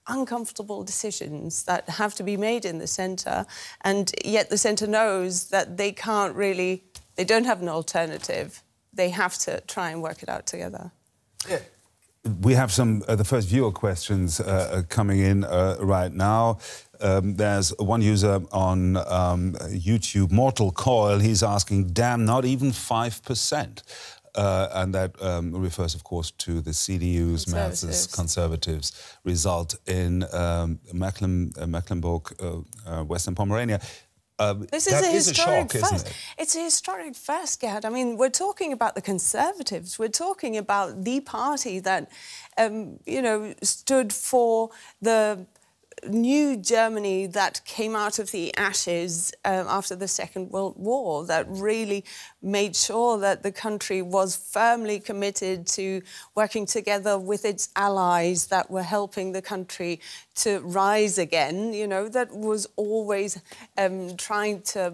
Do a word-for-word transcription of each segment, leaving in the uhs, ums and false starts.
uncomfortable decisions that have to be made in the centre, and yet the centre knows that they can't really, they don't have an alternative. They have to try and work it out together. Yeah. We have some uh, the first viewer questions uh, coming in uh, right now. Um, there's one user on um, YouTube, Mortal Coil. He's asking, damn, not even five percent. Uh, and that um, refers, of course, to the C D U's, Merz's Conservatives result in um, Mecklen, uh, Mecklenburg, uh, uh, Western Pomerania. Uh, this is a is historic a shock, first. Isn't it? It's a historic first, Gerd. I mean, we're talking about the Conservatives. We're talking about the party that, um, you know, stood for the new Germany that came out of the ashes um, after the Second World War, that really made sure that the country was firmly committed to working together with its allies that were helping the country to rise again, you know, that was always um, trying to,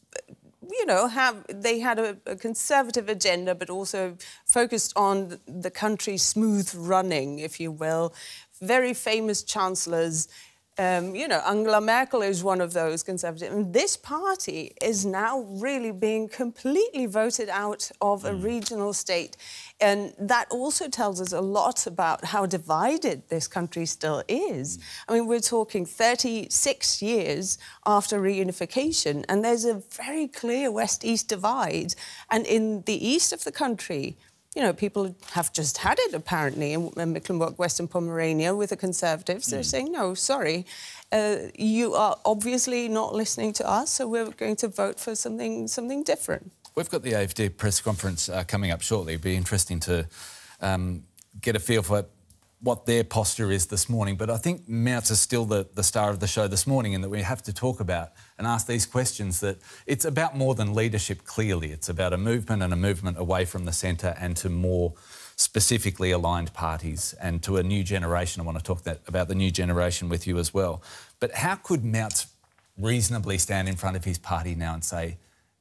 you know, have, they had a, a conservative agenda, but also focused on the country's smooth running, if you will. Very famous chancellors. Um, you know, Angela Merkel is one of those conservatives. And this party is now really being completely voted out of a mm. regional state. And that also tells us a lot about how divided this country still is. Mm. I mean, we're talking thirty-six years after reunification, and there's a very clear West-East divide. And in the east of the country, you know, people have just had it, apparently, in Mecklenburg, Western Pomerania, with the Conservatives. Mm. They're saying, no, sorry, uh, you are obviously not listening to us, so we're going to vote for something, something different. We've got the A F D press conference uh, coming up shortly. It'd be interesting to um, get a feel for what their posture is this morning. But I think Merz is still the, the star of the show this morning, and that we have to talk about and ask these questions. That it's about more than leadership, clearly. It's about a movement and a movement away from the centre and to more specifically aligned parties and to a new generation. I want to talk that, about the new generation with you as well. But how could Merz reasonably stand in front of his party now and say,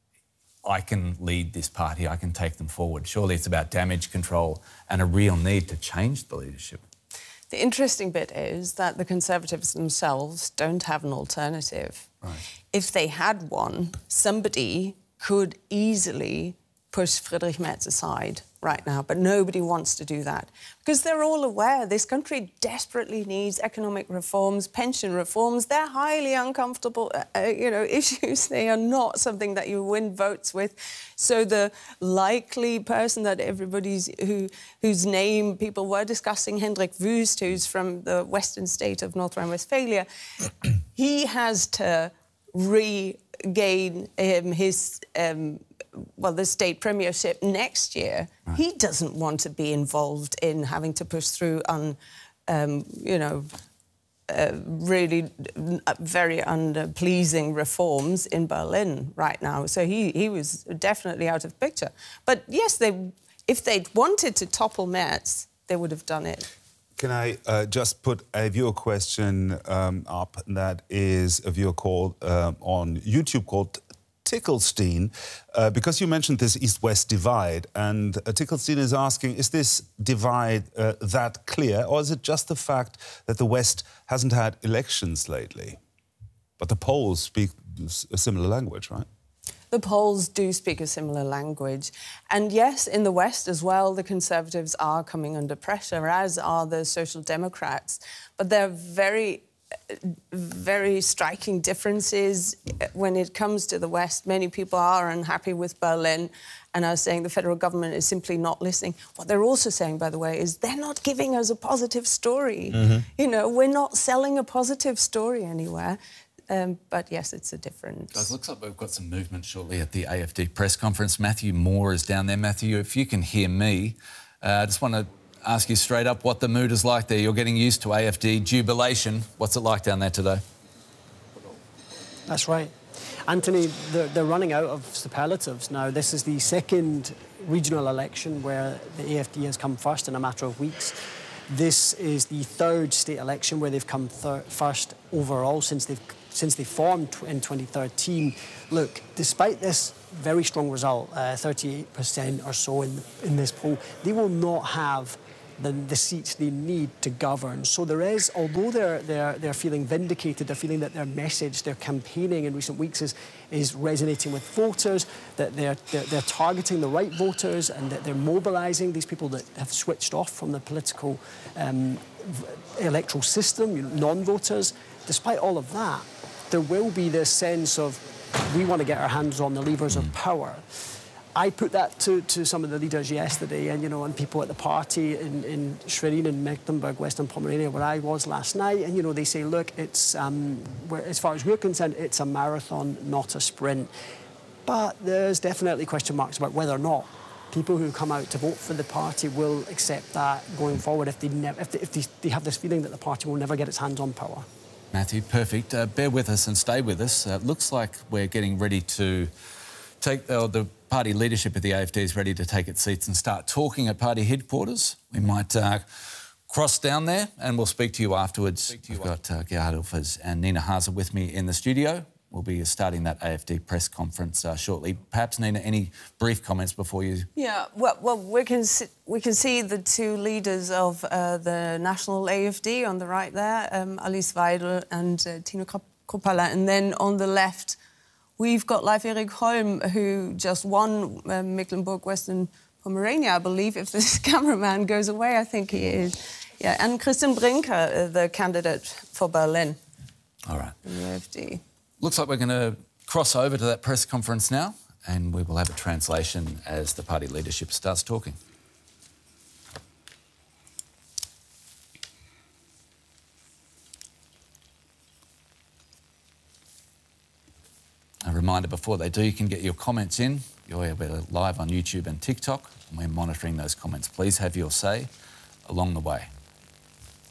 I can lead this party, I can take them forward? Surely it's about damage control and a real need to change the leadership. The interesting bit is that the Conservatives themselves don't have an alternative. Right. If they had one, somebody could easily push Friedrich Merz aside right now, but nobody wants to do that because they're all aware this country desperately needs economic reforms, pension reforms. They're highly uncomfortable, uh, you know, issues. They are not something that you win votes with. So the likely person that everybody's who whose name people were discussing, Hendrik Wüst, who's from the western state of North Rhine-Westphalia, he has to regain um, his. Um, well, the state premiership next year. Right. He doesn't want to be involved in having to push through on, um, you know, uh, really uh, very unpleasing reforms in Berlin right now. So he, he was definitely out of picture. But yes, they, if they'd wanted to topple Merz, they would have done it. Can I uh, just put a viewer question um, up? That is a viewer called uh, on YouTube called Ticklestein, uh, because you mentioned this East-West divide, and uh, Ticklestein is asking, is this divide uh, that clear, or is it just the fact that the West hasn't had elections lately? But the polls speak a similar language, right? The polls do speak a similar language. And yes, in the West as well, the Conservatives are coming under pressure, as are the Social Democrats. But they're very very striking differences when it comes to the West. Many people are unhappy with Berlin and are saying the federal government is simply not listening. What they're also saying, by the way, is they're not giving us a positive story. Mm-hmm. You know, we're not selling a positive story anywhere. Um, but yes, it's a difference. Guys, looks like we've got some movement shortly at the A F D press conference. Matthew Moore is down there. Matthew, if you can hear me, uh, I just want to ask you straight up what the mood is like there. You're getting used to A F D jubilation. What's it like down there today? That's right. Anthony, they're, they're running out of superlatives now. This is the second regional election where the A F D has come first in a matter of weeks. This is the third state election where they've come first overall since they've since they formed in twenty thirteen. Look, despite this very strong result, uh, thirty-eight percent or so in, in this poll, they will not have the, the seats they need to govern. So there is, although they're, they're, they're feeling vindicated, they're feeling that their message, their campaigning in recent weeks is, is resonating with voters, that they're, they're, they're targeting the right voters, and that they're mobilising these people that have switched off from the political um, electoral system, you know, non-voters. Despite all of that, there will be this sense of, we want to get our hands on the levers of power. I put that to, to some of the leaders yesterday, and you know, and people at the party in, in Schwerin in Mecklenburg, Western Pomerania, where I was last night, and you know, they say, look, it's um, we're, as far as we're concerned, it's a marathon, not a sprint. But there's definitely question marks about whether or not people who come out to vote for the party will accept that going forward if they never, if, they, if they, they have this feeling that the party will never get its hands on power. Matthew, perfect. Uh, bear with us and stay with us. Uh, it looks like we're getting ready to take, or the party leadership of the A F D is ready to take its seats and start talking at party headquarters. We might uh, cross down there and we'll speak to you afterwards. Speak to you We've got uh, Gerhard Ilfers and Nina Haase with me in the studio. We'll be starting that A F D press conference uh, shortly. Perhaps, Nina, any brief comments before you... Yeah, well, well we, can see, we can see the two leaders of uh, the national A F D on the right there, um, Alice Weidel and uh, Tino Kruppala, and then on the left we've got Leif Erik Holm, who just won uh, Mecklenburg Western Pomerania, I believe. If this cameraman goes away, I think he is. Yeah, and Christian Brinker, uh, the candidate for Berlin. All right. In the A F D. Looks like we're going to cross over to that press conference now, and we will have a translation as the party leadership starts talking. A reminder before they do, you can get your comments in. You're live on YouTube and TikTok, and we're monitoring those comments. Please have your say along the way.